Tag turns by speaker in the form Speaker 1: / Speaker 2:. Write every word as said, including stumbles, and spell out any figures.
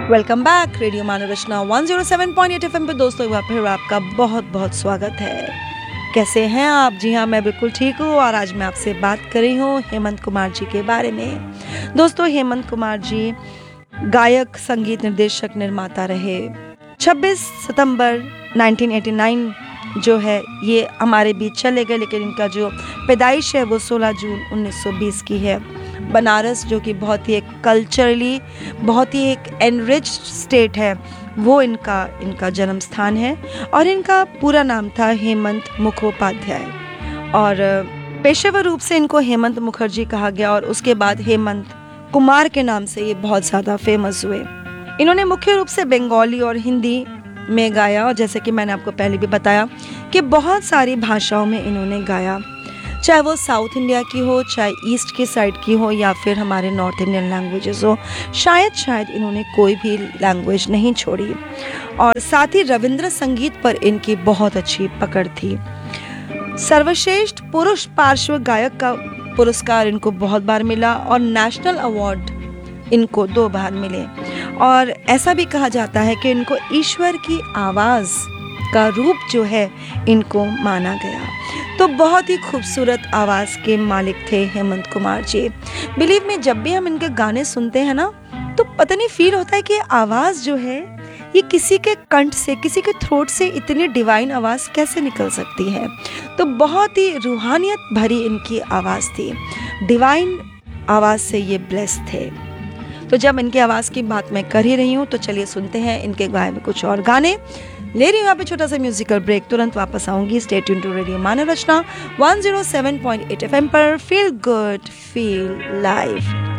Speaker 1: Welcome back radio मानव रचना one zero seven point eight FM पे दोस्तों, एक बार फिर आपका बहुत बहुत स्वागत है। कैसे हैं आप? जी हाँ, मैं बिल्कुल ठीक हूँ और आज मैं आपसे बात कर रही हूँ हेमंत कुमार जी के बारे में। दोस्तों, हेमंत कुमार जी गायक, संगीत निर्देशक, निर्माता रहे। छब्बीस सितंबर उन्नीस सौ नवासी जो है ये हमारे बीच चले गए, लेकिन इनका जो पैदाइश है वो सोलह जून उन्नीस सौ बीस की है। बनारस, जो कि बहुत ही एक कल्चरली बहुत ही एक एनरिच्ड स्टेट है, वो इनका इनका जन्म स्थान है। और इनका पूरा नाम था हेमंत मुखोपाध्याय और पेशेवर रूप से इनको हेमंत मुखर्जी कहा गया और उसके बाद हेमंत कुमार के नाम से ये बहुत ज़्यादा फेमस हुए। इन्होंने मुख्य रूप से बंगाली और हिंदी में गाया और जैसे कि मैंने आपको पहले भी बताया कि बहुत सारी भाषाओं में इन्होंने गाया, चाहे वो साउथ इंडिया की हो, चाहे ईस्ट की साइड की हो या फिर हमारे नॉर्थ इंडियन लैंग्वेजेस हो। शायद शायद इन्होंने कोई भी लैंग्वेज नहीं छोड़ी और साथ ही रविंद्र संगीत पर इनकी बहुत अच्छी पकड़ थी। सर्वश्रेष्ठ पुरुष पार्श्व गायक का पुरस्कार इनको बहुत बार मिला और नेशनल अवार्ड इनको दो बार मिले। और ऐसा भी कहा जाता है कि इनको ईश्वर की आवाज़ का रूप जो है इनको माना गया। तो बहुत ही खूबसूरत आवाज़ के मालिक थे हेमंत कुमार जी। बिलीव में, जब भी हम इनके गाने सुनते हैं ना, तो पता नहीं फील होता है कि आवाज़ जो है ये किसी के कंठ से, किसी के थ्रोट से इतनी डिवाइन आवाज़ कैसे निकल सकती है। तो बहुत ही रूहानियत भरी इनकी आवाज़ थी, डिवाइन आवाज़ से ये ब्लेस थे। तो जब इनकी आवाज़ की बात मैं कर ही रही हूँ तो चलिए सुनते हैं इनके गाए में कुछ और गाने। ले रही हूँ यहाँ पे छोटा सा म्यूजिकल ब्रेक, तुरंत वापस आऊंगी। Stay tune to radio Manav Rachna one zero seven point eight FM पर। Feel good, feel live.